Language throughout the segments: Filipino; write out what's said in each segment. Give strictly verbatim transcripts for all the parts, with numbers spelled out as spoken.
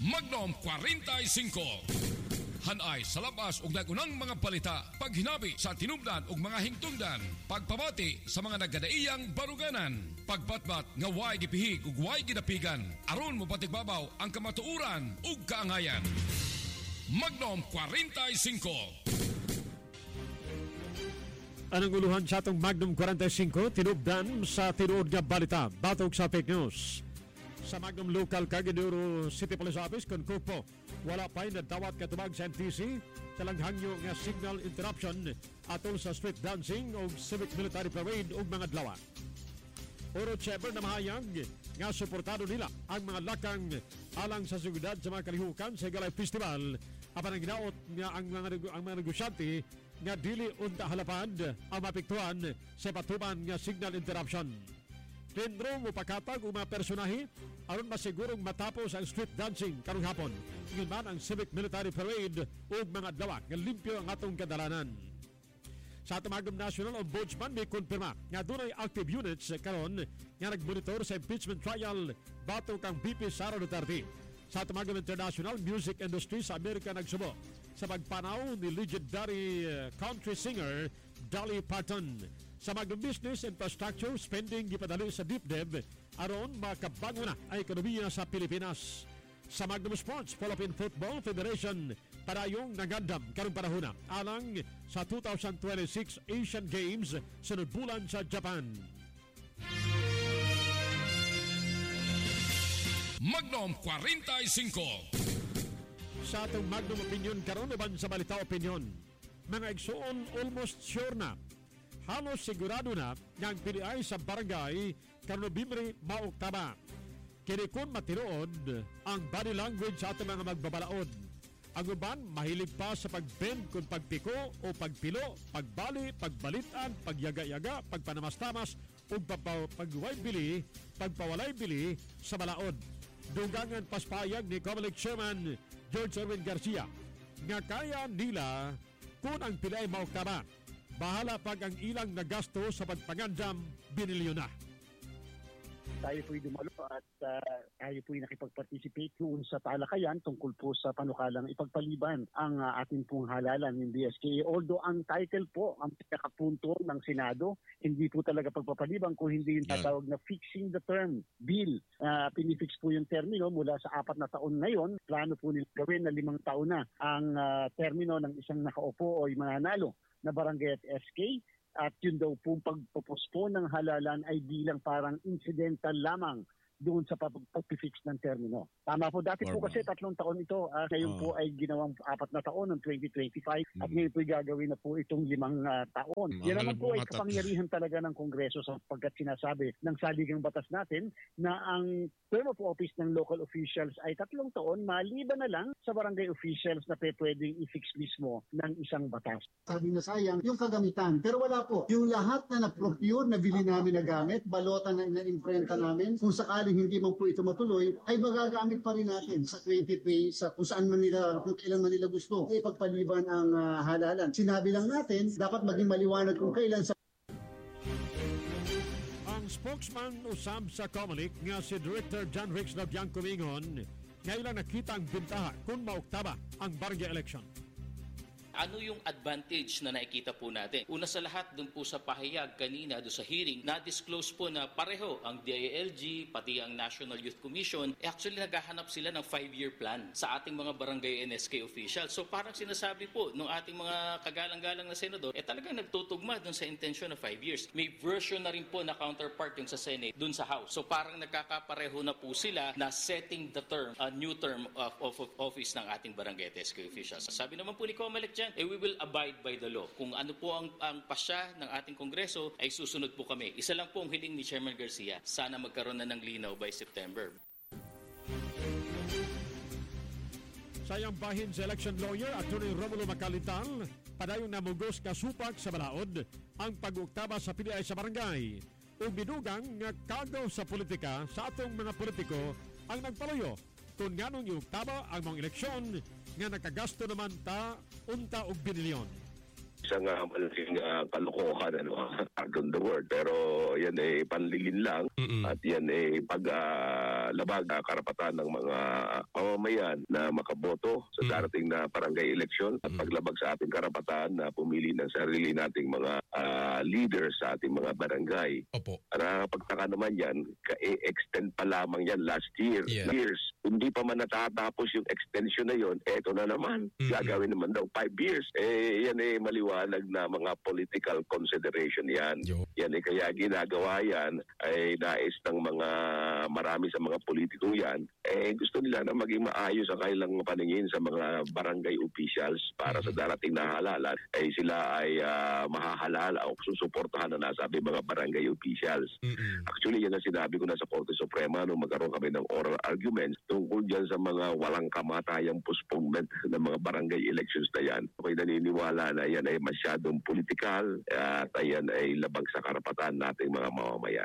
Magnum forty-five. Hanay sa labas ug nagunang mga balita, paghinabi sa tinubdan ug mga hingtungdan, pagpabati sa mga nagadaiyang baruganan, pagbatbat nga way gipihig ug way gidapigan, aron mo patigbabaw ang kamatuoran ug kaangayan. Magnum forty-five. Anong uluhan sa atong Magnum forty-five, tinubdan sa tinuod nga balita, batog sa fake news. Sa Magnum Local Cagayan City Police Office, kung kupo, wala pa'y nadawat katubag sa M T C sa langhangyo nga signal interruption atol sa street dancing o civic military parade o mga dlawa. Oro Chever na mahayag nga suportado nila ang mga lakang alang sa seguridad sa mga kalihukan sa Galay Festival, apan ang ginaot nga ang mga, ang mga negosyante nga dili unta halapad ang mapiktuan sa patuban nga signal interruption. Tendro mo pakatag o mga personahe aron masigurong matapos ang street dancing karong hapon. Ngayon man ang civic military parade o mga dalawa nga limpyo ang atong kadalanan. Sa atong Magnum National Ombudsman may konfirma nga dunay active units karon nga nagmonitor sa impeachment trial batok kang B P Sara Duterte. Sa atong Magnum International Music Industry sa Amerika nagsubo sa pagpanaw ni legendary country singer Dolly Parton. Sa Magnum Business Infrastructure spending gipadali sa DepDev aron makabago na ang ekonomiya sa Pilipinas. Sa Magnum Sports, Philippine Football Federation padayong nagandam karong panahon alang sa twenty twenty-six Asian Games sunod bulan sa Japan. Magnum forty-five. Sa atong Magnum Opinion karon uban sa Balita Opinion, mga igsoon almost sure na, halos sigurado na nga ang P D I sa barangay karong Nobyembre mauktaba. Kini kun matinuod ang body language sa atong mga magbabalaod. Ang uban mahilig pa sa pagbend kung pagpiko o pagpilo, pagbali, pagbalitan, pagyaga-yaga, pagpanamastamas o pagway bili, pagpawalay bili sa balaod. Dugangan paspayag ni Comelec Chairman George Erwin Garcia nga kaya nila kung ang P D I mauktaba. Bahala pag ang ilang nagasto sa pagpangandam binilyon na. Tayo po'y dumalo at uh, tayo po'y nakipag-participate doon sa talakayan tungkol po sa panukalang ipagpaliban ang uh, ating pong halalan ng D S K A. Although ang title po, ang pinakapunto ng Senado, hindi po talaga pagpapaliban kung hindi yung tatawag na fixing the term bill. Uh, pinifix po yung termino mula sa apat na taon ngayon. Plano po nila gawin na limang taon na ang uh, termino ng isang nakaupo o yung mananalo na barangay at S K. At yun daw po pagpopospon ng halalan ay bilang parang incidental lamang doon sa pag-fix ng termino. Tama po, dati po kasi tatlong taon ito. Uh, ngayon oh. po ay ginawang apat na taon ng twenty twenty-five mm. at ngayon po gagawin na po itong limang uh, taon. Mm. Yan naman po ay kapangyarihan talaga ng Kongreso sapagkat sinasabi ng saligang batas natin na ang term of office ng local officials ay tatlong taon maliban na lang sa barangay officials na pwedeng i-fix mismo ng isang batas. Sabi na sayang yung kagamitan. Pero wala po. Yung lahat na na-procure, nabili namin na gamit, balota na na-imprenta namin, kung sakali hindi man po ito matuloy, ay magagamit pa rin natin sa twenty pay, sa kung saan man nila, kung kailan man nila gusto, ay pagpaliban ang uh, halalan. Sinabi lang natin, dapat maging maliwanag kung kailan sa... Ang spokesman usab sa Comelec nga si Director John Rex Labiang Kumingon, ngayon nakita ang bintaha kung mauktaba ang barangay election. Ano yung advantage na nakikita po natin? Una sa lahat, dun po sa pahayag kanina, doon sa hearing, na-disclose po na pareho ang D I L G, pati ang National Youth Commission, eh actually naghahanap sila ng five-year plan sa ating mga barangay N S K officials. So parang sinasabi po ng ating mga kagalang-galang na senador, eh talagang nagtutugma dun sa intention na five years. May version na rin po na counterpart yung sa Senate dun sa House. So parang nagkakapareho na po sila na setting the term, a new term of, of, of office ng ating barangay N S K officials. Sabi naman po ni Comelec dyan, eh we will abide by the law. Kung ano po ang, ang pasya ng ating Kongreso, ay susunod po kami. Isa lang po ang hiling ni Chairman Garcia. Sana magkaroon na ng linaw by September. Sayang bahin sa election lawyer Attorney Romulo Macalital, padayong namugos kasupak sa balaod ang pag-uktaba sa P D I sa barangay. O binugang nga kagaw sa politika sa atong mga politiko ang nagpalayo kung nganong iuktaba ang mga eleksyon nga nakagasto naman ta unta og binilyon. Isang uh, malaking uh, kalokohan, ano, pardon the word, pero yan ay panlilin lang. Mm-mm. At yan ay pag uh, labag na karapatan ng mga mamamayan na makaboto sa darating na barangay election at paglabag sa ating karapatan na pumili ng sarili nating mga uh, leaders sa ating mga barangay. Opo. Nakakapagtaka naman yan, ka-extend pa lamang yan last year. Yeah. Years. Hindi pa man natatapos yung extension na yon, eto na naman. Mm-hmm. Gagawin naman daw five years. Eh, yan eh maliwanag na mga political consideration yan. Yo. Yan eh kaya ginagawa yan ay nais ng mga marami sa mga politiko yan, eh gusto nila na maging maayos ang kailang paningin sa mga barangay officials para mm-hmm. sa darating na halalan ay sila ay uh, mahahalala o susuportahan na nasabi mga barangay officials. Mm-hmm. Actually, yan ang sinabi ko na sa Korte Suprema nung magkaroon kami ng oral arguments tungkol dyan sa mga walang kamatayang postponement ng mga barangay elections na yan. Okay, naniniwala na yan ay masyadong politikal at yan ay labag sa karapatan nating mga mamamayan.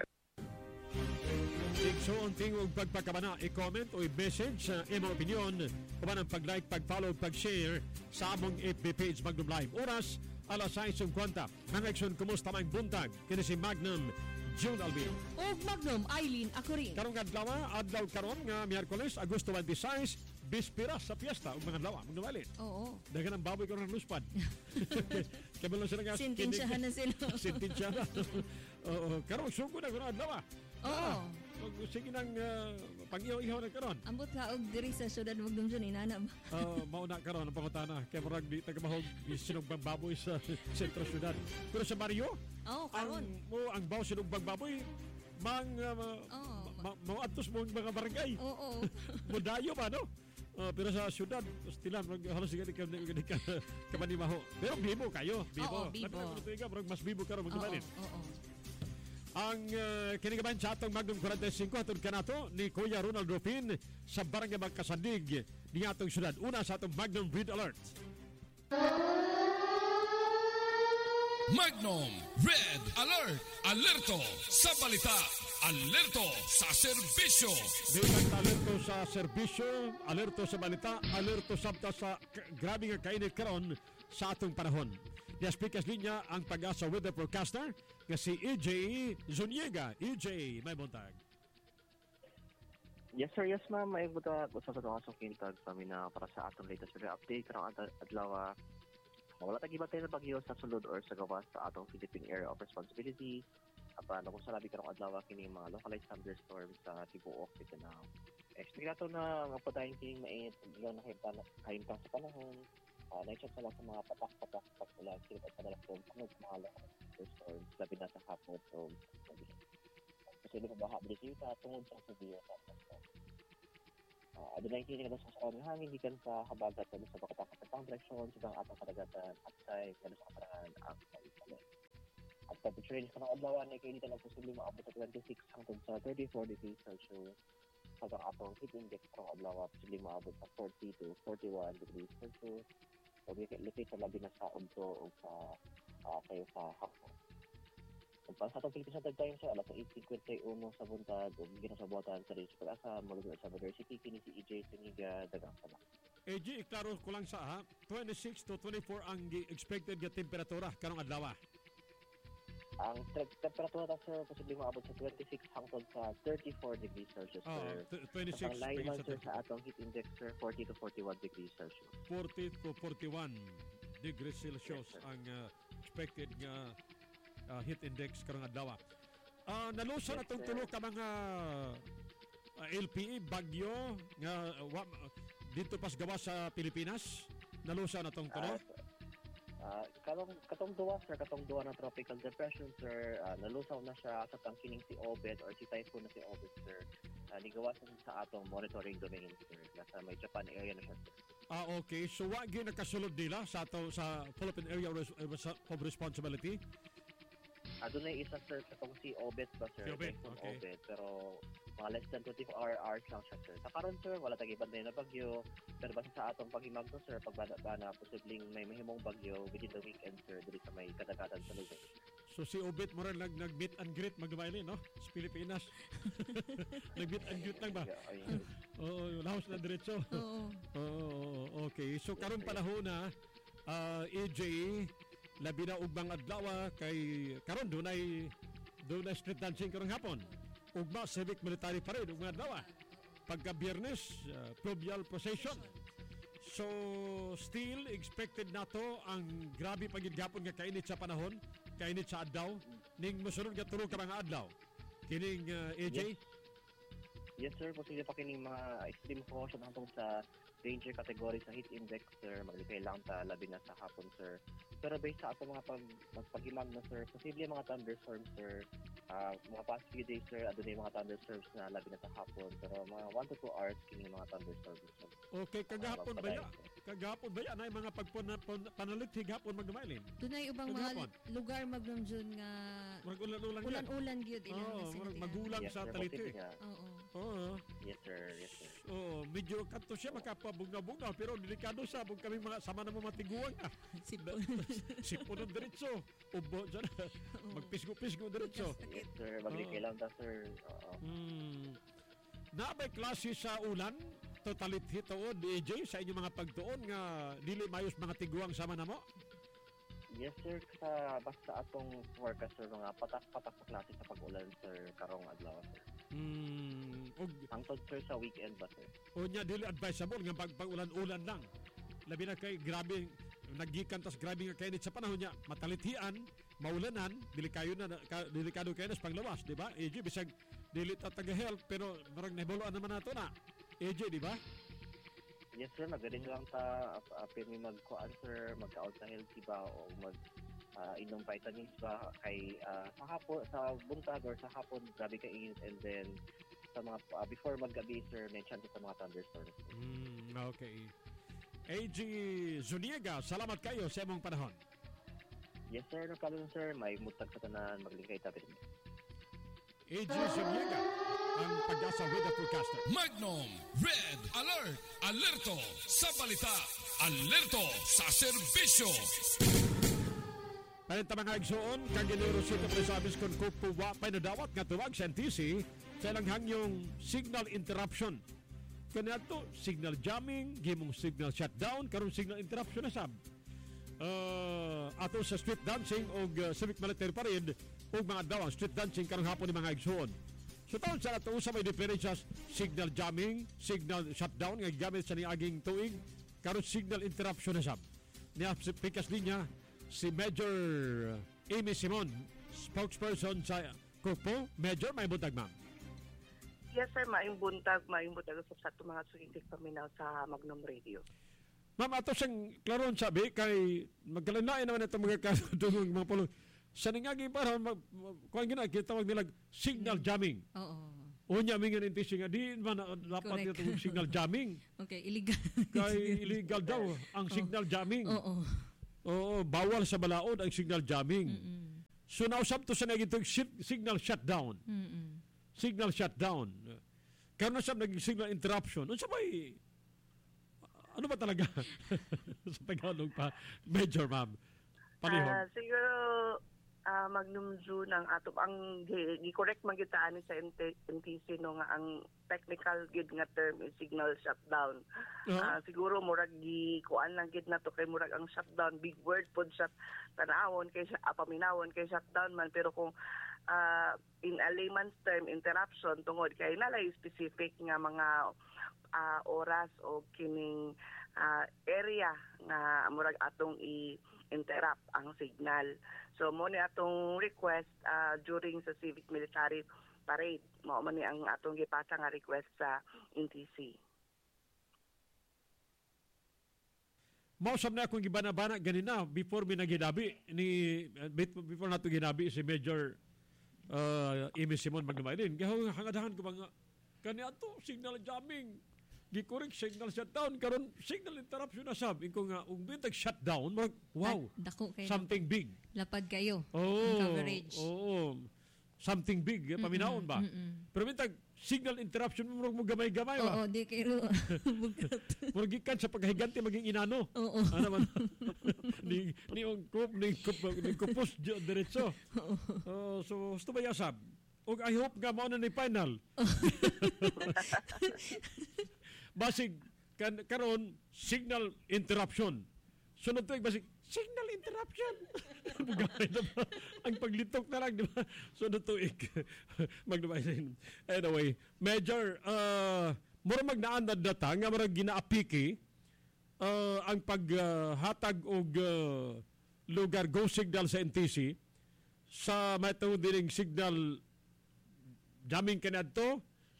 So, ang tingog pagpagkabana, i-comment o i-message sa uh, imong opinion o ba ng pag-like, pag-follow, pag-share sa among F B page Magnum Live. Oras, alas sais fifty. Mga aksyon, kumusta mang buntag? Kini si Magnum June Albino. O Magnum Eileen Acurin. Karong adlaw, adlaw karon nga Miyerkules, Agosto twenty-six, bispira sa piyesta ug mga adlaw. Magnum Eileen. Oo. Dagan ang baboy karon ng luspad. Kabalo sila nga. Sintensyahan na sila. Sintensyahan. Oo, karon sugo na karon adlaw. Oo. Sige nang uh, pag-ihaw-ihaw na karon. Ambot ka og diri sa syudad Magnum June inana ba? Uh, mauna karon ang pangutana kay murag di tagamahog sinugbang baboy sa sentro syudad. Pero sa baryo, oh, karon. Ang mo ang bawo sinugbang baboy mang uh, oh, ma- ma- atos mo mga barangay. Oo. Oh, oh. Mudayo ba no? Uh, pero sa syudad, stilan halos sige ka ka ka kamanimaho. Pero bibo kayo, bibo. Oo, bibo. Pero mas bibo karon magdumanin. Oo, oo. Ang uh, kinigaban sa atong Magnum forty-five atong kanato ni Kuya Ronald Rupin sa Barangay Magkasandig ni atong syudad. Una sa atong Magnum Red Alert. Magnum Red Alert. Alerto sa balita. Alerto sa serbisyo. Di alerto sa serbisyo, alerto sa balita, alerto sabta sa k- grabe nga kainit karon sa atong panahon. Ni-speak as linya ang Pag-asa weather forecaster nga si E J Zuniega. E J, may buntag. Yes sir, yes ma'am. May buta sa sa mga sukintag kami na para sa atong latest weather update karong adlaw. Wala tagi ba tayo na bagyo sa sulod or sa gawas sa atong Philippine Area of Responsibility. Apan kung sa labi karong adlaw kini mga localized thunderstorms sa tibuok Mindanao. Expect nato na mapadayon kini mainit lang na kahintang sa panahon. Uh, na-check na lang sa mga patak-patak-patak ulan silip at padalas po ang mga localized thunderstorms labi na sa hapon. So, kasi hindi pa baha bilisita tungod sa severe thunderstorms. Uh, Adunay kini kada sa sa hangin gikan sa habagat sa pagkatakatang direksyon sa atong kadagatan at sa kada sa kaparangan ang pagkalit. At temperature range kanang adlaw na kay dito na posibleng maabot sa twenty-six hangtod sa thirty-four degrees Celsius. Sa atong heat index kanang adlaw posibleng maabot sa forty to forty-one degrees Celsius. O lipit sa labi na sa udto o sa uh, kayo sa hapon. Kung para sa itong Philippines na tagtayon siya, alas eight fifty-one sa buntag o ginasabuatan sa rin sa pag-asa, mula sa University, kini si E J Zuniga, dagang sama. E J, iklaro ko lang sa ha, twenty-six to twenty-four ang expected nga temperatura karong adlaw. Ang temperatura ta sir, posibleng maabot sa twenty-six hangtod sa thirty-four degrees Celsius. Oh, twenty-six. Ang lain man sir sa atong heat index sir, forty to forty-one degrees Celsius. forty to forty-one degrees Celsius yes, ang uh, expected nga uh, heat index karong adlaw. Uh, nalusan yes, atong tulo ka mga uh, L P E bagyo nga uh, dito pas gawas sa Pilipinas. Nalusan atong tulo. Uh, Uh, katong katong duwa sir, katong duwa ng tropical depression sir, uh, nalusaw na siya sa tangkining si Obed or si typhoon na si Obed sir. Uh, nigawasan sa atong monitoring domain sir. Nasa may Japan area na siya sir. Ah, okay. So, wag yun nakasulod nila sa ato sa Philippine Area of Responsibility? Uh, doon na isa sir, katong si Obed ba sir? Si Obed, typhoon okay. Obed, pero mga less than twenty-four hours lang siya sir. Sa karon sir, wala tagibad na yun na bagyo. Pero basta sa atong paghimag no sir, pagbana-bana, posibleng may mahimong bagyo within the weekend sir, dili sa may kadagatan sa Luzon. So si Obed mo rin nag, nag-meet and greet magbabaili, no? Sa Pilipinas. Nag-meet and greet lang ba? Oo, lahos na diretso. Oo. Oo, okay. So karon panahon na, uh, E J, labi na ugmang adlaw kay karon dunay dunay street dancing karong hapon. Ugma civic military parade ugmang adlaw. pagka Biyernes, uh, pluvial procession. So, still expected na to ang grabe pagigapon nga kainit sa panahon, kainit sa adlaw, ning mosunod nga tulo ka mga adlaw. Kining uh, A J? Yes. Yes, sir. Posible pa kining mga extreme caution hangtong sa danger category sa heat index, sir. Maglikay lang ta labi na sa hapon, sir. Pero based sa ato mga pag magpagimag na, sir, posible mga thunderstorms, sir. Uh, mga past few days, sir, adunay mga thunderstorms na labi na sa hapon. Pero mga one to two hours kini mga thunderstorms, sir. Okay, kagahapon Uh, ba ya? magpadayon, sir. Kagahapon ba ya? Nay mga pagpanalit higapon magdumailin. Dunay ubang mga Kagahapon. lugar Magnum June nga Magulan-ulan yan. ulan-ulan gyud ilang Oo, nasinatian. magulang Yes, sa sir. talite. Posible nga. Oo. Oo. Yes, sir. Yes, sir. Oh, medyo kanto siya makapabugna-bugna pero delikado sa bug kami mga sama na mga matiguan ah. Sipon. Sipunon diretso. Ubo dyan. Magpisgo-pisgo diretso. Yes, sir. Maglikay lang ta, sir. Oo. Hmm. Nabay klase sa ulan totalit hitood D J sa inyong mga pagtuon nga dili mayos mga tiguang sama na mo. Yes, sir. Sa basta atong forecast, sir, mga patak-patak sa klase sa pag-ulan, sir, karong adlaw, sir. Hmm. Og Hangtod, sir, sa weekend ba, sir? o nya dili advisable nga pag pag-ulan-ulan lang. Labi na kay grabe nagikan tas grabe nga kainit sa panahon niya, matalithian, maulanan, delikayo na ka, delikado kayo na sa panglawas, di ba? E J bisag dili ta taga-help pero marag nahibuluan naman nato na. E J, di ba? Yes, sir. Magaling lang ta. Apir mi mag-kuan, sir. Mag-out sa healthy ba o mag uh, inom vitamins ba kay uh, sa hapon, sa buntag or sa hapon, grabe ka init, and then sa mga uh, before maggabi, sir, may chance sa mga thunderstorms. Hmm, okay. A J Zuniga, salamat kayo sa imong panahon. Yes, sir. No problem, sir. May mutag sa tanan. Maglingkay tabi. A J Zuniga, ang Pag-asa Weather Forecaster. Magnum Red Alert. Alerto sa balita. Alerto sa serbisyo. Panita mga igsoon, Cagayan City Police Office kung kupuwa pa nadawat nga tuwag sa N T C sa ilang yung signal interruption. Kanya to, signal jamming, gimong signal shutdown, karon signal interruption na sab. Uh, ato sa street dancing o uh, civic military parade o mga daw street dancing karong hapon ni mga igsoon. So taon sa ato sa may differences, signal jamming, signal shutdown nga gamit sa niaging tuig, karon signal interruption na sab. Niya pikas linya si Major Amy Simon, spokesperson sa Kupo. Major, may butag ma'am. Yes, sir. Maayong buntag, maayong buntag sa ato mga sulitik paminaw sa Magnum Radio. Ma'am, ato siyang klaron sabi kay magkalanain naman itong mga kadungong mga pulong. Sa ningagi para mag, kuhan gina, kitawag nilag signal jamming. Oo. Unya mingan intising nga, di man na- dapat Correct. nito signal jamming. Okay, illegal. Kay illegal daw ang signal jamming. Oo. Oo, bawal sa balaod ang signal jamming. Mm-mm. So nausap to sa nagitong signal shutdown. Mm-mm. Signal shutdown. Karon na siya naging signal interruption. Ano sabay? Ano ba talaga? Sa Tagalog pa, Major Ma'am. Panihon. Ah, siguro ah, Magnum June ang ato ang gi- gi-correct man gyud ta ani sa N T C no nga ang technical gid nga term is signal shutdown. Oo. Ah, siguro murag gi kuan lang gid nato kay murag ang shutdown big word pod sa tanawon kay sa ah, paminawon kay shutdown man, pero kung ah, in a layman's term interruption tungod kay nalay specific nga mga ah, oras o kining ah, area nga murag atong i-interrupt ang signal. So mo ni atong request ah, during sa civic military parade, mao man ni ang atong gipasa nga request sa N T C. Mausap na akong gibana-bana ganina before mi naginabi ni before nato ginabi si Major uh, Amy Simon Magdumailin. Gahaw hangadahan ko mga kani ato signal jamming. Gi-correct signal shutdown karon signal interruption na sab. Inko nga ug bitag shutdown mag wow. Dako kayo. Something big. Lapad kayo. Oh, Ang coverage. Oo. Something big, eh, paminawon ba? Mm-mm. Pero bitag signal interruption mo mo gamay-gamay ba? Oo, di kayo. Bugat. Murag gikan sa paghiganti maging inano. Oo. Ano man? ni ni ang kup ni kup ni kupos jo diretso. Oh, so gusto ba yasab? Og I hope nga mao na ni final. Basig kan karon signal interruption. Sunod tuig basig signal interruption. Gamay na ba? Ang paglitok na lang, di ba? Sunod tuig. Magdumayin. Anyway, Major, uh, mura magnaan na data nga mura ginaapiki uh, ang paghatag uh, og uh, lugar go signal sa N T C sa matao dining signal jamming kanadto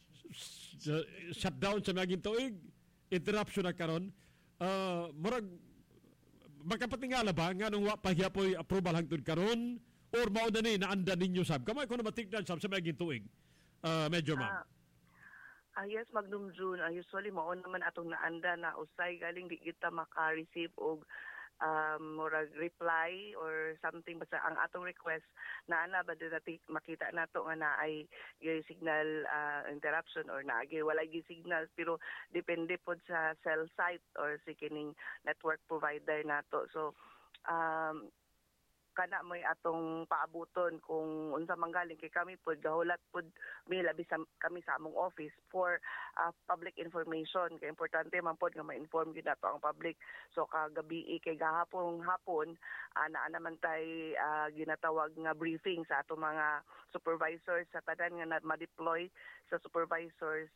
shutdown sa maging tuig interruption na karon uh, murag makapatingala ba nga nung wa pa hiapoy approval hangtod karon or mao na ni naanda ninyo sab kamay ko na matignan sab sa maging tuig uh, medyo ma'am. Ah, yes, Magnum June. Uh, usually, mao naman atong naanda na usay galing di kita maka-receive og um, murag reply or something. Basta ang atong request na ana ba dati makita nato nga na ay yung signal uh, interruption or naagi walay gi signal pero depende pod sa cell site or si kining network provider nato. So, um, kana mo'y atong paabuton kung unsa manggaling kay kami pod gahulat pod mi labi sa kami sa among office for uh, public information kay importante man pod nga ma-inform gyud nato ang public. So kagabi kay gahapon hapon ana uh, naman tay uh, ginatawag nga briefing sa atong mga supervisors sa tanan nga ma-deploy sa supervisors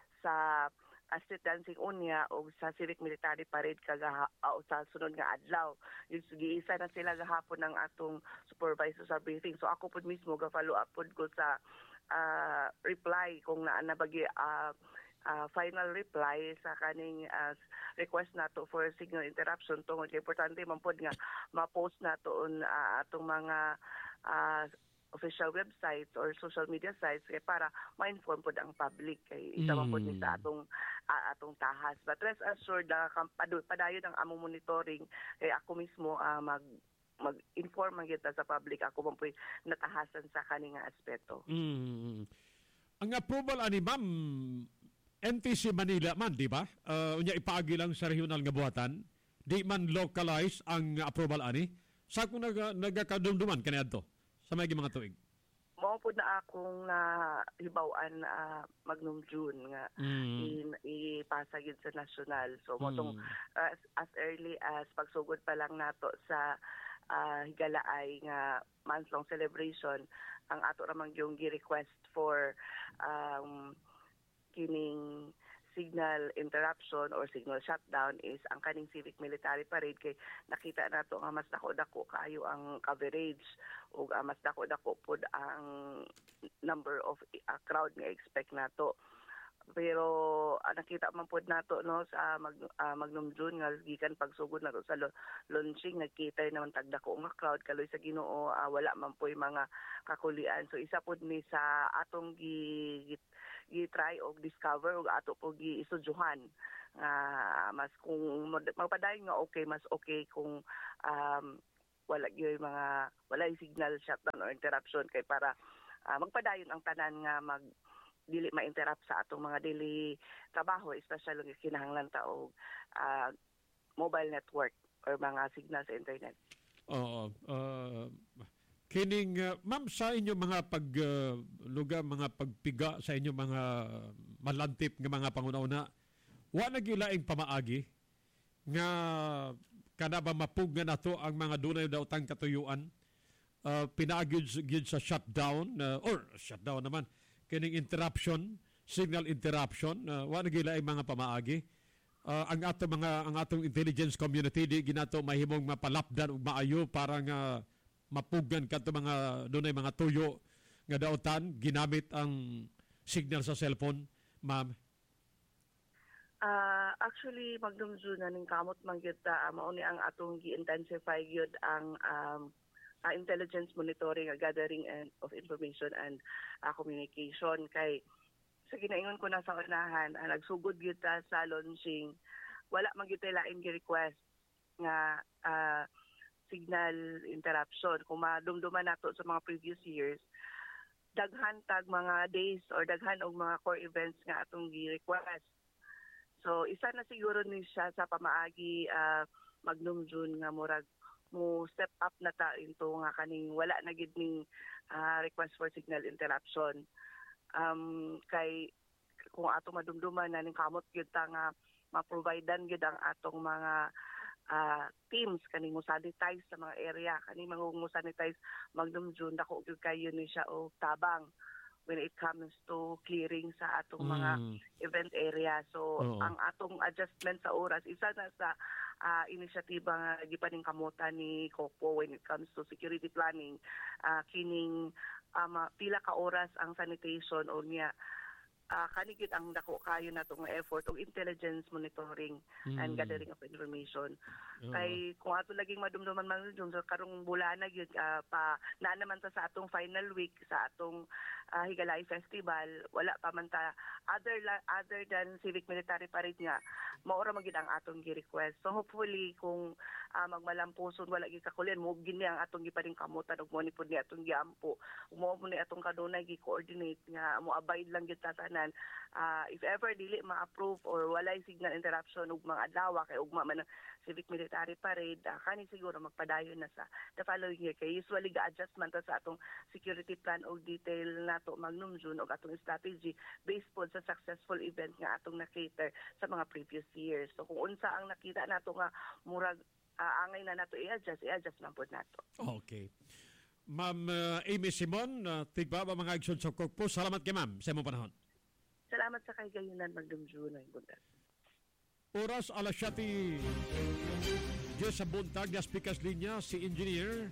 sa uh, street dancing unya o sa civic military parade kaga uh, sa sunod nga adlaw. Yung giisa na sila gahapon ng atong supervisor sa briefing. So ako pod mismo ga follow up pod ko sa uh, reply kung naa na bagi uh, uh, final reply sa kaning uh, request nato for signal interruption tungod kay importante man pod nga ma-post nato on uh, atong mga uh, official websites or social media sites kay para ma-inform po ang public kay isa man po ni sa atong uh, atong tahas. But rest assured na uh, padayon ang among monitoring kay ako mismo uh, mag mag-inform man kita sa public ako man po natahasan sa kaning aspeto. Mm. Ang approval ani ma'am N T C Manila man di ba? Uh, unya ipaagi lang sa regional nga buhatan, di man localize ang approval ani. Sa kung nag nagakadumduman kaniadto sa may mga tuig? Mao po na akong na hibawan uh, Magnum June nga mm. ipasa gyud sa national. So mo tong mm. uh, as early as pagsugod pa lang nato sa uh, higalaay nga month-long celebration ang ato ramang yung gi-request for um, kining signal interruption or signal shutdown is ang kaning civic military parade kay nakita nato nga mas dako-dako kaayo ang coverage ug uh, mas dako-dako pod ang number of uh, crowd nga expect nato. Pero uh, nakita man pod nato no sa mag, uh, Magnum June nga gikan pagsugod nato sa launching nagkita naman tagdako nga crowd kaloy sa Ginoo uh, wala man po'y mga kakulian. So isa pod ni sa atong gi gi-try o discover o ato po gi-isudyohan nga uh, mas kung magpadayon nga okay mas okay kung um, wala gyud mga wala signal shutdown or interruption kay para uh, magpadayon ang tanan nga mag dili ma-interrupt sa atong mga daily trabaho especially kung kinahanglan ta og uh, mobile network or mga signal sa internet. Oo. Uh, kining uh, ma'am sa inyo mga pag uh, lugar mga pagpiga sa inyo mga malantip nga mga panguna-una wa na gilaing pamaagi nga kada ba mapugna nato ang mga dunay daotang katuyuan uh, pinaagid gyud sa shutdown uh, or shutdown naman kining interruption signal interruption uh, wa na gilaing mga pamaagi uh, ang ato mga ang atong intelligence community di ginato mahimong mapalapdan ug maayo para nga mapugan kadto mga dunay mga tuyo nga daotan ginamit ang signal sa cellphone ma'am. Uh, actually, Magnum June, naning kamot man gyud ta, mao ni ang atong gi-intensify gyud ang um, uh, intelligence monitoring, uh, gathering and of information and uh, communication. Kay sa ginaingon ko na sa unahan, uh, nagsugod gyud ta sa launching, wala man gyud lain gi-request nga uh, signal interruption. Kung madumduman nato sa mga previous years, daghan tag mga days or daghan og mga core events nga atong gi-request. So isa na siguro ni siya sa pamaagi uh, Magnum June nga murag mo step up na ta into nga kaning wala na gid ning uh, request for signal interruption. Um, kay kung ato madumduman na ning kamot gyud ta nga ma-providean gyud ang atong mga uh, teams kaning mo sanitize sa mga area kaning mga mo sanitize Magnum June dako gyud kayo ni siya og tabang when it comes to clearing sa atong mga Mm. event area. So Oo. ang atong adjustment sa oras isa na sa uh, inisyatiba nga gipaning kamuta ni Coco when it comes to security planning, uh, kining um, pila ka oras ang sanitation o niya uh, kanigit ang dako kayo na itong effort o intelligence monitoring Mm. and gathering of information. Oo. Kay kung ato laging madumduman man yung sa karong bulan na gyud uh, pa na naman ta sa atong final week sa atong uh, Higalay Festival, wala pa man ta other la, other than civic military parade nga maura magid ang atong gi-request. So hopefully kung uh, magmalampuson wala gyud kakulen mo gini ang atong gipading kamutan ug mo ni pud ni atong giampo. Mo mo ni atong kadunay gi-coordinate nga mo abide lang gyud ta tanan. Uh, if ever dili ma-approve or walay signal interruption ug mga adlaw kay ugma man ang civic military parade, uh, kani siguro magpadayon na sa the following year. Kay usually ga-adjustment ta sa atong security plan o detail nato Magnum June o atong strategy based po sa successful event nga atong na-cater sa mga previous years. So kung unsa ang nakita nato nga murag uh, angay na nato i-adjust, i-adjust lang po nato. Okay. Ma'am uh, Amy Simon, uh, tigba ba mga aksyon sa Cook po? Salamat kay ma'am sa imong panahon. Salamat sa kaygayonan Magnum June ay buntas. Oras alas siyete Diyos sa buntag na speakers linya si Engineer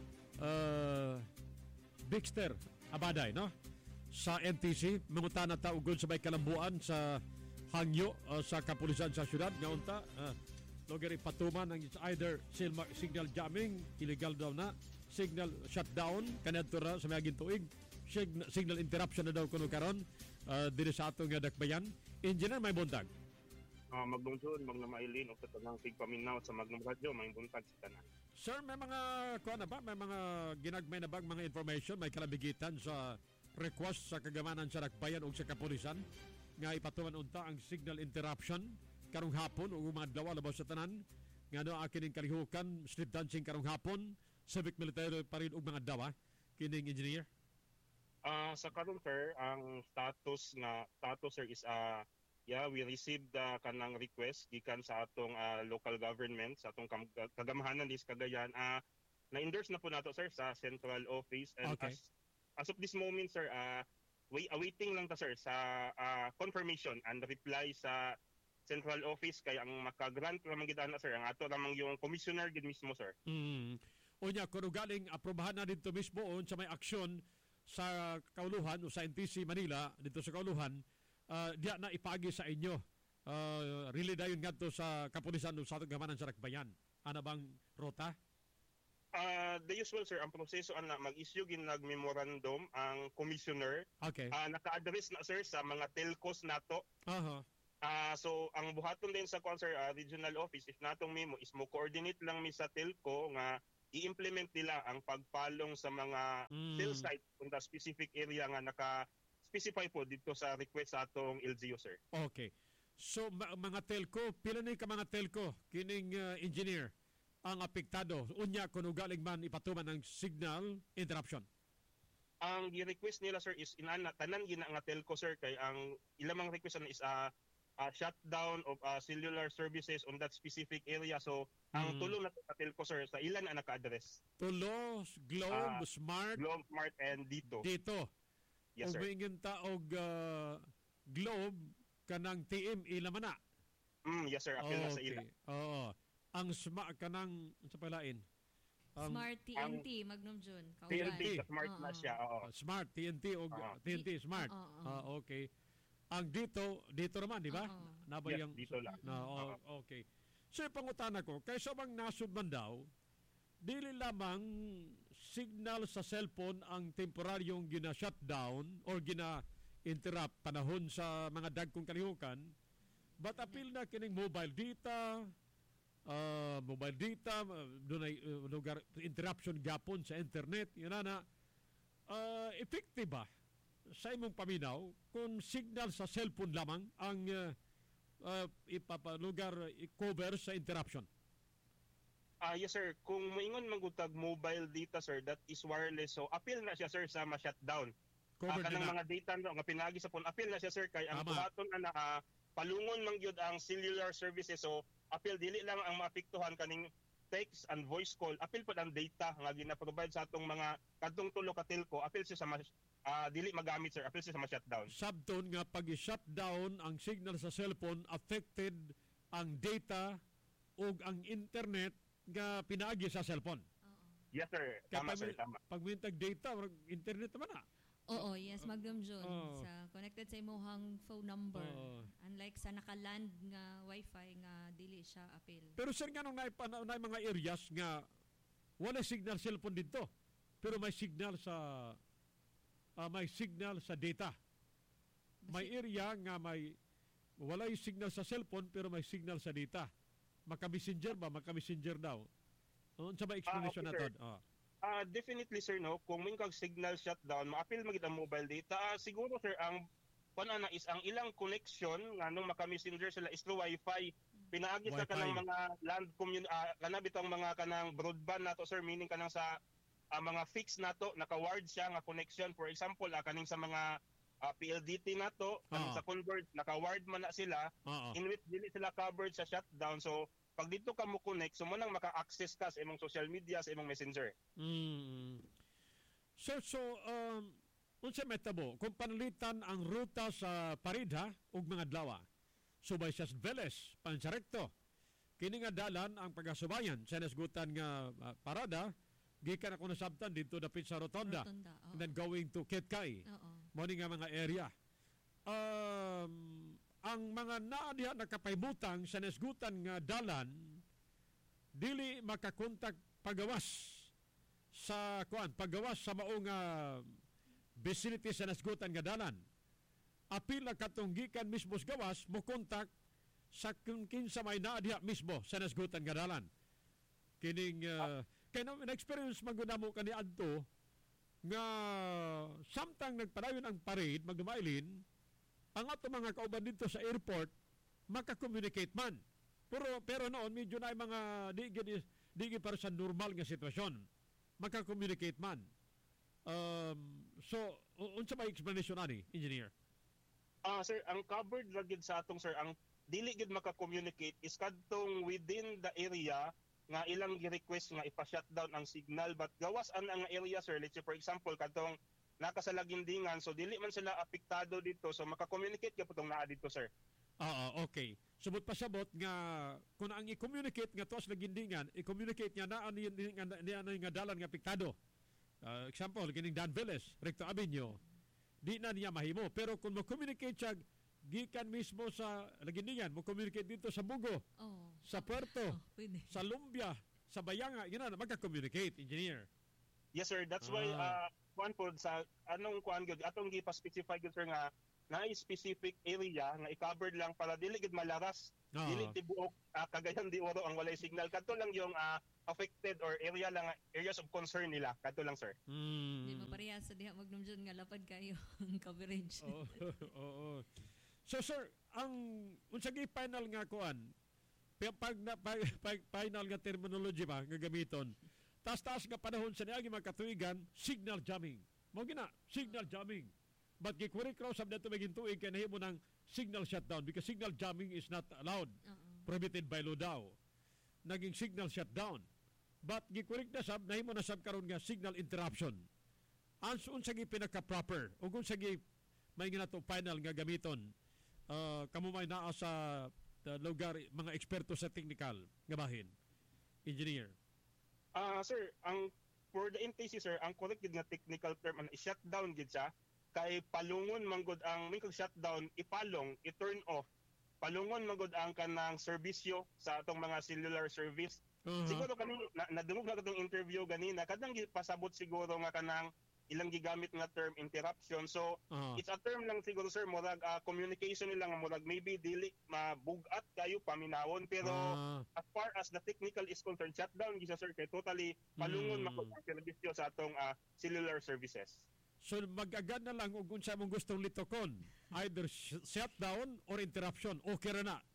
uh, Bixter Abaday, no? Sa N T C, mangutana ta ugod sa may kalambuan sa hangyo uh, sa kapulisan sa syudad nga unta uh, lugar ipatuman ang either signal, signal jamming, illegal daw na, signal shutdown kanadto ra sa mga tuig, signal, signal interruption na daw kuno karon uh, diri sa atong nga dakbayan. Engineer, may buntag. Uh, Maglungsod, Magnamailin, o sa tanang tigpaminaw sa Magnum Radio, may buntag sa tanan. Sir, may mga, kuha na ba, may mga ginagmay na ba mga information, may kalabigitan sa request sa kagamanan sa dakbayan o sa kapulisan nga ipatuman unta ang signal interruption karong hapon o mga dawa labas sa tanan nga no akin yung kalihukan, street dancing karong hapon, civic military pa rin o mga dawa, kining engineer? Uh, sa karon sir, ang status nga status sir is uh, yeah, we received uh, kanang request gikan sa atong uh, local government, sa atong kam- kagamahanan is Cagayan. Uh, na-endorse na po nato sir sa central office and Okay. as, as of this moment sir, uh, we awaiting lang ta sir sa uh, confirmation and reply sa central office kay ang maka-grant ramang gid ana sir ang ato ramang yung commissioner gid mismo sir. Mm. Unya, kung galing aprobahan na dito mismo o sa may aksyon sa Kauluhan o sa N T C Manila dito sa Kauluhan, uh, diya na ipagi sa inyo. Uh, really dayon nga to sa kapulisan o sa atong gamanan sa Dakbayan. Ano bang rota? Uh, the usual sir, ang proseso ana mag-issue ginag memorandum ang commissioner. Okay. Uh, naka-address na sir sa mga telcos nato. Aha. Uh, so ang buhaton din sa concern uh, regional office if natong memo is mo coordinate lang mi sa telco nga i-implement nila ang pagpalong sa mga Mm. cell site kung the specific area nga naka-specify po dito sa request sa atong L G U sir. Okay. So ma- mga telco, pila ni ka mga telco kining uh, engineer ang apektado unya kuno galing man ipatuman ng signal interruption. Ang gi-request nila sir is inana tanan gina nga telco sir kay ang ilamang request na is a uh, shutdown of uh, cellular services on that specific area. So ang Mm. tulong na sa telco sir sa ilan na naka-address. Tulo, Globe, Ah, Smart, Globe, Smart and dito. dito. Yes sir. Ug maingin ta og uh, Globe kanang T M ila man na. Mm, yes sir, apil na sa ila. Oo. Ang Smart kanang sa palain. Ang Smart T N T, Magnum June. T N T, Kauban. sa smart na Oo. siya. Oo. uh, Smart T N T og Oo. T N T Smart. Oo, oo. Ah, okay. Ang dito, dito naman, di ba? Oo. Nabay Yes, ang dito lang. Na, oh, okay. So, pangutana ko, kaysa bang nasud man daw, dili lamang signal sa cellphone ang temporaryong gina-shutdown or gina-interrupt panahon sa mga dagkong kalihukan, but apil na kining mobile data, uh, mobile data, uh, dunay uh, lugar interruption gapon sa internet, yun na, uh, effective ba sa imong paminaw kung signal sa cellphone lamang ang uh, uh, ipapalugar i-cover sa interruption? Ah, yes sir, kung moingon magutag mobile data sir, that is wireless. So appeal na siya sir sa ma-shutdown. Ah, Covered kanang na. mga data nga pinagi sa phone, appeal na siya sir kay ang Tama. buhaton na ah, palungon man gyud ang cellular services. So appeal dili lang ang maapektuhan kaning text and voice call. Appeal pod ang data nga gina-provide sa atong mga kadtong tulo ka telco. Appeal siya sa ma- ah, dili magamit sir apil siya sa ma-shutdown. Sabton nga pag i-shutdown ang signal sa cellphone, affected ang data o ang internet nga pinaagi sa cellphone. Yes sir, tama sir, tama. Pag mintag data, internet naman na. Oo, yes, Magnum June. Oh. Sa connected sa imong phone number. Oh. Unlike sa nakaland nga wifi nga dili siya apil. Pero sir, nga nung na mga areas nga wala signal cellphone dito, pero may signal sa uh, may signal sa data. May area nga may wala yung signal sa cellphone pero may signal sa data. Maka-messenger ba? Maka-messenger daw. Ano sa ba explanation ah, okay, natin? Ah. Uh, definitely sir no, kung may kag signal shutdown, maapil magid ang mobile data. Uh, siguro sir ang kuan ana is ang ilang connection nganong maka-messenger sila is through wifi. Pinaagi sa kanang mga land community uh, kana bitong mga kanang broadband nato sir, meaning kanang sa uh, mga fixed nato naka-wired siya nga connection. For example, uh, kaning sa mga uh, P L D T nato, kaning uh-huh. sa convert naka-wired man na sila, uh-huh. in which dili sila covered sa shutdown. So pag dito ka mo connect, so mo nang maka-access ka sa imong social media, sa imong messenger. Mm. Sir, so, um, unsa metabo, kung panalitan ang ruta sa Parida ug mga adlaw, subay sa Veles, pansarekto, kini nga dalan ang pagasubayan sa nasgutan nga uh, parada, gikan ako nasabtan dito dapit sa Rotonda, Rotonda and then going to Ketkay, mo nga mga area. Um, ang mga naa diha nakapahibutang sa nasgutan nga dalan dili makakontak pagawas sa kuan pagawas sa maong uh, vicinity sa nasgutan nga dalan. Apil na katong gikan mismo sa gawas mo kontak sa kung kinsa may naa diha mismo sa nasgutan nga dalan. Kining uh, kay na experience maguna mo kani adto nga samtang nagpadayon ang parade magdumailin, ang ato mga kauban dito sa airport maka-communicate man. Pero pero noon medyo na mga di di, di para sa normal nga sitwasyon. Maka-communicate man. Um, so unsa ba explanation ani, engineer? Ah uh, sir, ang covered lagid sa atong sir ang dili gid maka-communicate is kadtong within the area nga ilang gi-request nga ipa-shutdown ang signal, but gawas an ang area sir, let's say for example kadtong naka sa lagindingan, so dili man sila apektado dito, so maka-communicate ka putong naa dito sir. Oo, okay. Subot pa sabot nga kung ang i-communicate nga tuwas lagindingan, i-communicate nga naa ni nga nga dalan nga apektado. Uh, example, kining Dan Veles, Recto Avenue, di na niya mahimo. Pero kung mo-communicate siya gikan mismo sa lagindingan, mo-communicate dito sa Bugo, oh. sa Puerto, oh, sa Lumbia, sa Bayanga, yun na, magka-communicate, engineer. Yes sir, that's ah. why uh, kuan po sa anong kuan gyud atong gi-specify gyud sir nga na specific area nga i-covered lang para dili gid malaras, uh-huh. dili tibuok uh, Cagayan de Oro ang walay signal, kadto lang yung uh, affected or area lang areas of concern nila, kadto lang sir. Mm. Di maparehas sa diha Magnum June nga lapad kayo ang coverage. Oo. Oh, oh, oh. So sir, ang unsa gi final nga kuan pag, na, pag, pag final nga terminology ba nga gamiton, taas-taas nga panahon sa niagi magkatuigan, signal jamming. Mo gina, signal jamming. But gikurek raw sab nato maging tuig kay nahimo ng signal shutdown because signal jamming is not allowed. Uh-uh. Prohibited by law daw. Naging signal shutdown. But gikurek na sab nahimo na sab karon nga signal interruption. Anso unsa gi pinaka-proper ug unsa gi may ginato final nga gamiton. Uh, kamo may naa sa uh, lugar mga eksperto sa technical nga bahin. Engineer. Ah uh, sir, ang for the N T C sir, ang correct gid nga technical term ang shutdown gid siya kay palungon manggod ang may kag shutdown ipalong, i-turn off. Palungon manggod ang kanang serbisyo sa atong mga cellular service. Uh-huh. Siguro kani na, nadungog na katong interview ganina kadang pasabot siguro nga kanang ilang gigamit nga term interruption. So uh-huh. it's a term lang siguro sir murag uh, communication nila nga murag maybe dili mabugat kayo paminawon pero uh-huh. as far as the technical is concerned, shutdown gisa sir kay totally palungon mm. makot ang serbisyo sa atong uh, cellular services. So mag-agad na lang kung unsa mong gustong litokon, either sh- shutdown or interruption, okay ra na.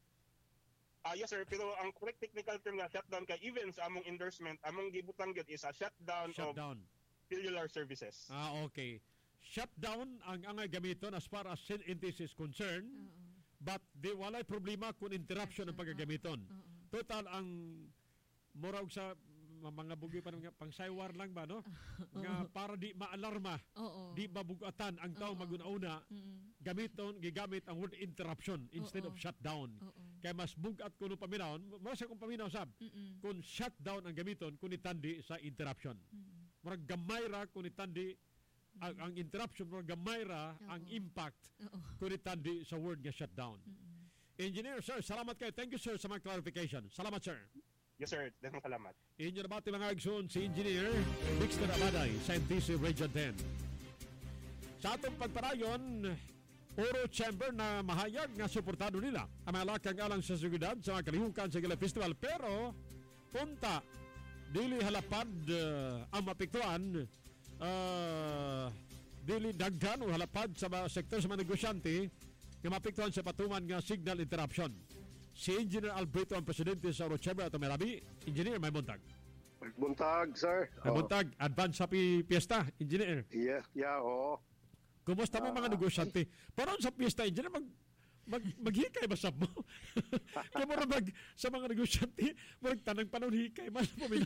Ah uh, yes sir, pero ang correct technical term nga shutdown kay even sa among endorsement, among gibutang gyud is a shutdown, shutdown. of cellular services. Ah, okay. Shutdown ang angay gamiton as far as N T C is concerned, uh-uh. but di walay problema kung interruption ang paggagamiton. Uh-uh. Total ang murag sa mga bugi pa nga pang saywar lang ba no? Nga para di maalarma. Oo. Di mabugatan ang tao maguna-una. Mm-mm. Gamiton gigamit ang word interruption instead Oo. of shutdown. Oo. Kaya mas bugat kuno paminawon, mara sa kung paminaw sab. Mm-mm. Kung shutdown ang gamiton kun itandi sa interruption. Mm-mm. Murag gamay ra kun itandi ang, ang interruption murag gamay ra ang Oo. impact Oo. kun itandi sa word nga shutdown. Mm-mm. Engineer sir, salamat kayo. Thank you sir sa mga clarification. Salamat sir. Yes sir, daghang salamat. Inyo na bati mga igsoon si Engineer Dexter Abaday sa N T C Region ten. Sa atong pagparayon, Oro Chamber na mahayag nga suportado nila ang mga lakang alang sa seguridad sa mga kalihukan sa Gila Festival. Pero, punta, dili halapad uh, ang mapiktuan, uh, dili daghan o halapad sa mga sektor sa mga negosyante nga mapiktuan sa patuman nga signal interruption. Si Engineer Alberto ang presidente sa Oro Chamber at Merabi. Engineer, may buntag. May buntag, sir. May buntag. Advance happy fiesta, Engineer. Yeah, yeah, oo. Kumusta mo mga negosyante? Parang sa fiesta, Engineer, mag, mag, maghikay ba sa mo? Kaya mo mag, sa mga negosyante, mag tanang panahon hikay, mas puminan.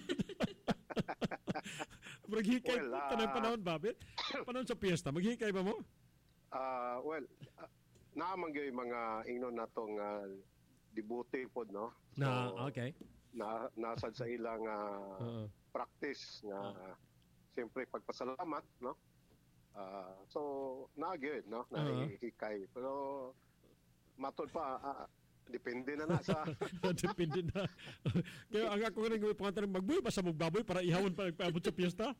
Maghikay, Well, uh, tanang panahon ba? Panahon sa fiesta, maghikay ba mo? Uh, well, uh, naamang yung mga ingnon natong uh, dibuti po, no? So, Na, okay. Na, nasad sa ilang uh, Uh-uh. practice nga uh, siyempre pagpasalamat, no? Uh, so, na-good, no? Nahihikay. Pero, matod pa, uh, depende na na sa... Depende na. Kaya ang ako rin yung pangatanong, magbuhay pa sa magbaboy para ihawon pa nagpaabot sa piyesta?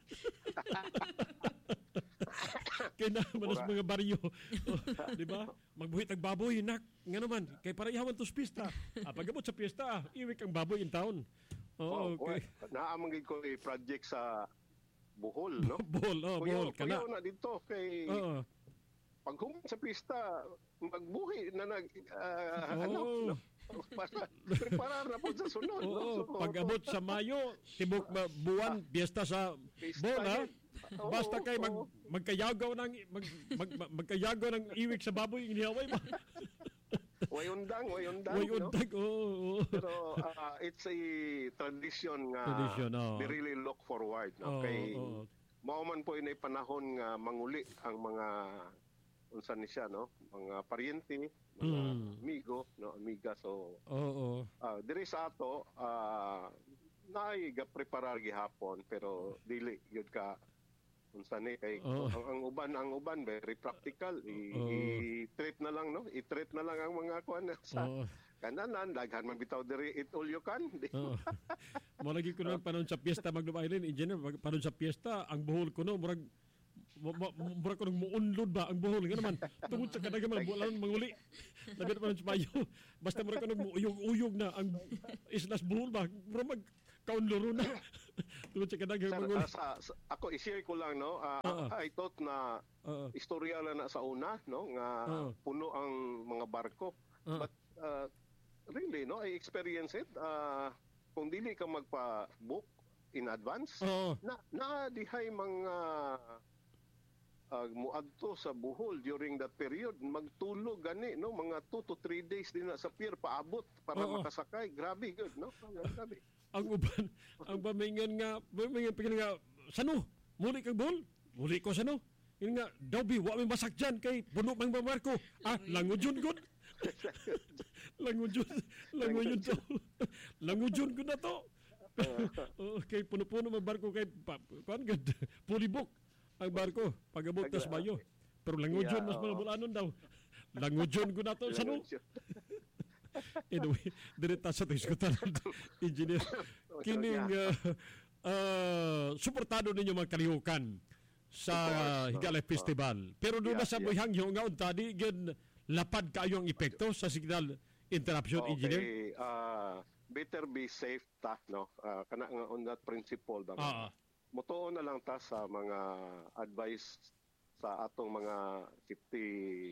Kaya na, manas mga baryo. Oh, di ba? Magbuhay tag baboy, nak. Nga naman, kaya para ihawon to sa piyesta. Ah, pag-abot sa piyesta, iwik ang baboy in town. Oh, Oo, okay. well, naamang ko yung project sa Bohol, no? Bohol, oh, Bohol. Kana. Kuyaw na dito kay... Oo. Pag human sa pista, magbuhi na nag... Uh, Oo. ano, no? Para, preparar na po sa sunod. Oo, no? So, pag-abot sa Mayo, tibok ba- buwan, piyesta sa Pista Bohol, ha? yun. Oo, Basta kay mag, oo. magkayagaw ng mag, mag, mag, magkayagaw ng iwik sa baboy, inihaway ba? Way undang, way undang. Way no? undag, oo. oo. Pero uh, it's a tradition nga Tradition, oo. we really look forward. No? Oo, Kay, oo. mao man po inay panahon nga manguli ang mga unsa ni siya, no? Mga paryente, mga Mm. amigo, no? Amiga. So, Oo. uh, diri sa ato, uh, naay ga-preparar gihapon, pero dili yun ka unsa ni kay Oo. ang, ang uban ang uban very practical i, Oo. i-treat na lang, no? I-treat na lang ang mga kuan sa Oo. kananan, daghan man bitaw diri it all you can. Di Oo. ba? Malagi ko na panahon sa piyesta Magnum Island, engineer, mag- panahon sa piyesta, ang buhol ko no, murag mu- mu- murag ko nang muunlod ba ang buhol nga naman. Tungod sa kadaga mga bulan manguli. Labi na panahon sa payo. Basta murag ko nang uyog-uyog na ang islas buhol ba. Murag mag kaunluro na. Tungod sa kadaga Sir, manguli. ah, sa, sa- ako i-share ko lang, no. Ah, Oo. I thought na Oo. istorya lang na sa una, no, nga Oo. puno ang mga barko. Oo. But uh, really, no, I experience it. Uh, kung dili ka magpa-book in advance, Oo. na na dihay mga uh, muadto sa Bohol during that period, magtulog gani, no, mga two to three days din na sa pier paabot para Oo. makasakay. Grabe good, no? Grabe. Ang uban, ang pamingan nga, pamingan pagin nga, sano? Muli kang buhol? Muli ko sano? Yun nga, daw bi, wa may masak dyan kay puno mang babarko. Ah, langudyon good. langudyon, langudyon to. langudyon good na to. oh, kay puno-puno mang barko kay, pa, kuan gud, pulibok ang barko, pag-abot tas bayo. Pero langudyon, Yeah, mas oo. mga bulanon daw. Langudyon good na to, sano? Anyway, direta sa tiskutan engineer. Kining uh, uh, suportado ninyo mga kalihukan sa Of course, uh, Higala no? Festival. Pero doon Yeah, na sa yeah. buhangyo nga unta di gid lapad kaayo ang epekto sa signal interruption engineer. Okay, uh, better be safe ta, no? Uh, kana nga on that principle ba? Ah, ah. Mutuon na lang ta sa mga advice sa atong mga safety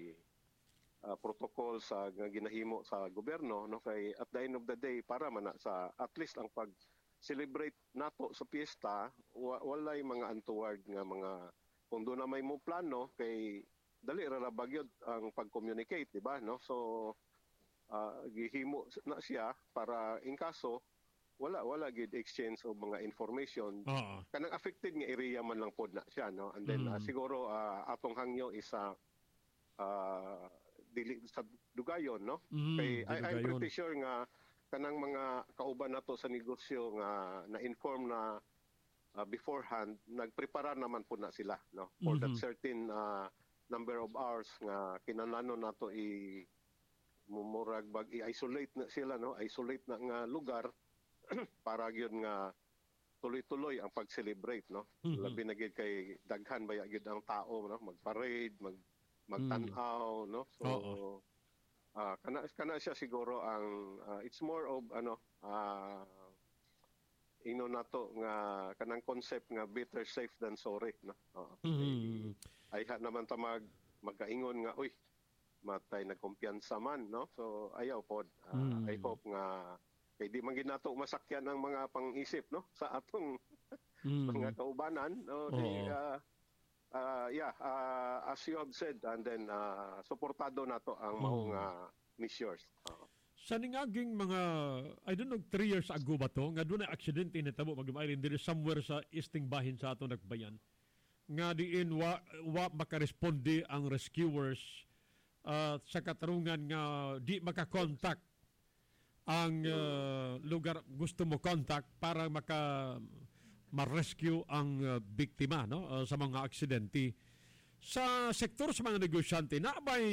uh, protocol sa nga ginahimo sa gobyerno, no? Kay at the end of the day para man na sa at least ang pag celebrate nato sa piyesta, wa, walay mga untoward nga mga kung doon na may mo plano kay dali ra ra bagyod ang pag-communicate, di ba, no? So uh, gihimo na siya para in kaso wala wala gid exchange of mga information. Oo. Kanang affected nga area man lang pod na siya, no? And then Mm. ah, siguro ah, atong hangyo is ah, ah, dili sa dugayon, no? Mm, Kay I, I'm dilugayon. pretty sure nga kanang mga kauban nato sa negosyo nga na-inform na ah, beforehand, nagprepara naman po na sila, no? For that Mhm. certain ah, number of hours nga kinahanglan nato i mumurag bag i-isolate na sila, no? Isolate na nga lugar para gyud nga tuloy-tuloy ang pag-celebrate, no? Mhm. Labi na gyud kay daghan baya gyud ang tao, no? Mag-parade, mag magtan-aw, no? So Oo. ah, kana kana siya siguro ang ah, it's more of ano ah ino nato nga kanang concept nga better safe than sorry, no? Oo. Mhm. Ay ha naman ta mag magkaingon nga uy matay nagkumpiyansa man, no? So ayaw pod. Ah, Mm. I hope nga kay di man gid nato masakyan ang mga pang-isip, no, sa atong mga Mm. kaubanan, no? Oo. Di, ah, ah, yeah, ah, as you have said, and then ah, suportado nato ang Mm. maong uh, measures. Oo. Sa ningaging mga, I don't know, three years ago ba to, nga doon na aksidente na tabo, mag-island diri somewhere sa easting bahin sa ato nagbayan. Nga diin, wa, wa makaresponde ang rescuers at sa katarungan nga di makakontak ang uh, lugar gusto mo contact para maka ma-rescue ang uh, biktima, no, uh, sa mga aksidente. Sa sektor sa mga negosyante, naabay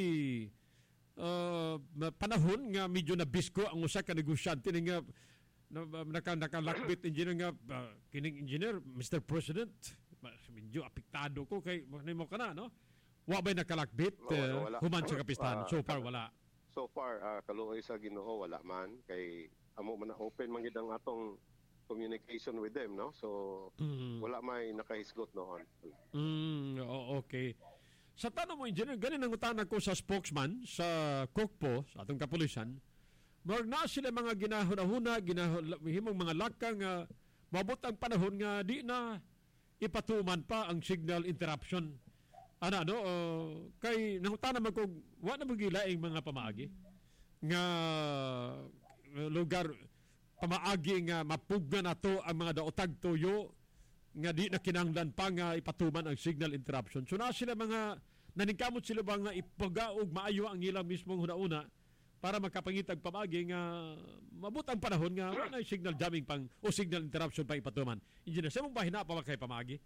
uh, panahon nga medyo nabisko ang usa ka negosyante ni nga na, naka, nakalakbit engineer nga uh, kining engineer, Mister President, medyo apektado ko kay mo ka na, no? Wa ba'y nakalakbit Wala, uh, wala. human sa kapistahan? Ah, So far, wala. So far, ah, kaluoy sa Ginoo wala man kay amo man na open man gid ang atong communication with them, no? So Mm. wala may nakahisgot noon. Mm, o- okay. Sa tanong mo, engineer, ganin ang utana ko sa spokesman sa Kokpo, sa atong kapulisan, marag na sila mga ginahuna-huna, ginahimong mga lakang nga mabot ang panahon nga di na ipatuman pa ang signal interruption. Ano, ano, uh, kay nangutana man ko, wa na magilaing mga pamaagi nga uh, lugar pamaagi nga mapugna nato ang mga daotag tuyo nga di na kinahanglan pa nga ipatuman ang signal interruption. So na sila mga naningkamot sila ba nga ipagaog maayo ang ilang mismong huna-una para makapangitag pamagi nga mabot ang panahon nga wala na signal jamming pang o signal interruption pa ipatuman. Engineer, sa mong bahina pa ba kay pamagi?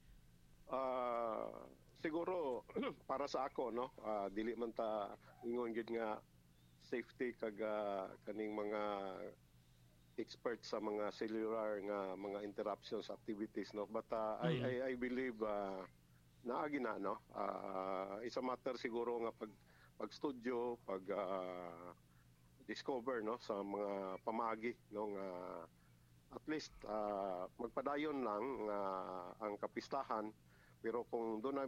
Ah, siguro para sa ako, no, ah, dili man ta ingon gid nga safety kag ah, kaning mga expert sa mga cellular nga mga interruptions activities, no, but ah, I, Mm. I I believe uh, naagi na, no. Ah, it's a matter siguro nga pag pag studio, pag ah, discover, no, sa mga pamagi, no, nga at least ah, magpadayon lang nga ang kapistahan, pero kung doon